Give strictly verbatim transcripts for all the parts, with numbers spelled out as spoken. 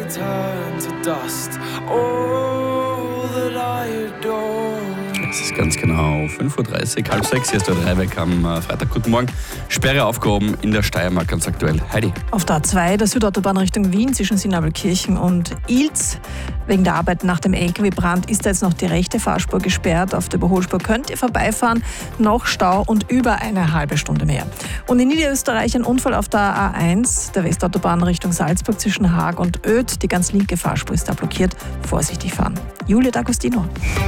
turn to dust. All that I adore. Es ist ganz genau fünf Uhr dreißig, halb sechs. Hier ist der Dreiweg am Freitag. Guten Morgen. Sperre aufgehoben in der Steiermark, ganz aktuell. Heidi. Auf der A zwei, der Südautobahn Richtung Wien zwischen Sinnabelkirchen und Ilz. Wegen der Arbeit nach dem L K W-Brand ist da jetzt noch die rechte Fahrspur gesperrt. Auf der Überholspur könnt ihr vorbeifahren. Noch Stau und über eine halbe Stunde mehr. Und in Niederösterreich ein Unfall auf der A eins, der Westautobahn Richtung Salzburg zwischen Haag und Oedt. Die ganz linke Fahrspur ist da blockiert. Vorsichtig fahren. Julia D'Agostino.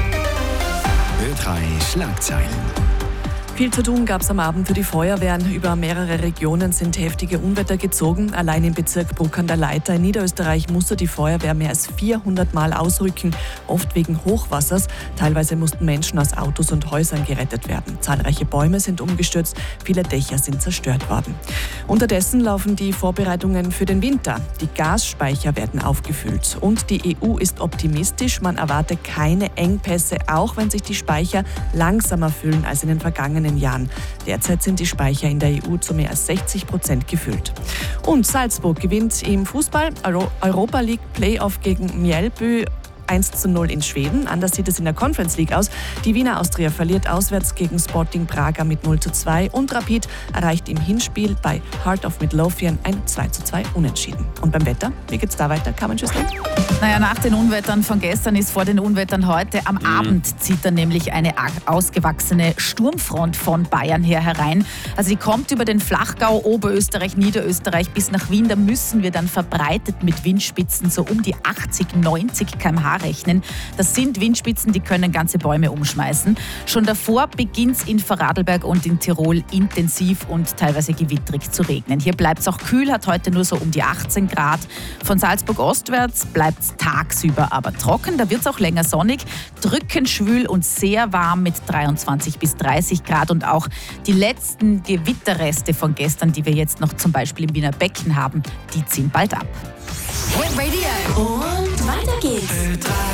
Ö drei Schlagzeilen. Viel zu tun gab es am Abend für die Feuerwehren. Über mehrere Regionen sind heftige Unwetter gezogen. Allein im Bezirk Bruck an der Leitha in Niederösterreich musste die Feuerwehr mehr als vierhundert Mal ausrücken, oft wegen Hochwassers. Teilweise mussten Menschen aus Autos und Häusern gerettet werden. Zahlreiche Bäume sind umgestürzt, viele Dächer sind zerstört worden. Unterdessen laufen die Vorbereitungen für den Winter. Die Gasspeicher werden aufgefüllt. Und die E U ist optimistisch. Man erwarte keine Engpässe, auch wenn sich die Speicher langsamer füllen als in den vergangenen Jahren. Derzeit sind die Speicher in der E U zu mehr als sechzig Prozent gefüllt. Und Salzburg gewinnt im Fußball Euro- Europa League Playoff gegen Mjällby eins zu null in Schweden. Anders sieht es in der Conference League aus. Die Wiener Austria verliert auswärts gegen Sporting Braga mit null zu zwei und Rapid erreicht im Hinspiel bei Heart of Midlothian ein zwei zu zwei Unentschieden. Und beim Wetter, wie geht's da weiter, Carmen Schüssler? Naja, nach den Unwettern von gestern ist vor den Unwettern heute am mhm. Abend zieht dann nämlich eine ausgewachsene Sturmfront von Bayern her herein. Also die kommt über den Flachgau, Oberösterreich, Niederösterreich bis nach Wien. Da müssen wir dann verbreitet mit Windspitzen so um die achtzig, neunzig Kilometer pro Stunde rechnen. Das sind Windspitzen, die können ganze Bäume umschmeißen. Schon davor beginnt es in Vorarlberg und in Tirol intensiv und teilweise gewitterig zu regnen. Hier bleibt es auch kühl, hat heute nur so um die achtzehn Grad. Von Salzburg ostwärts bleibt es tagsüber aber trocken. Da wird es auch länger sonnig, drückend schwül und sehr warm mit dreiundzwanzig bis dreißig Grad. Und auch die letzten Gewitterreste von gestern, die wir jetzt noch zum Beispiel im Wiener Becken haben, die ziehen bald ab. Hit Radio. Und weiter geht's. Ö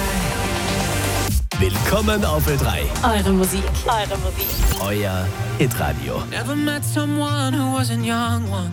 drei. Willkommen auf Ö drei. Eure Musik. Eure Musik. Euer Hitradio. Never met someone who wasn't young once.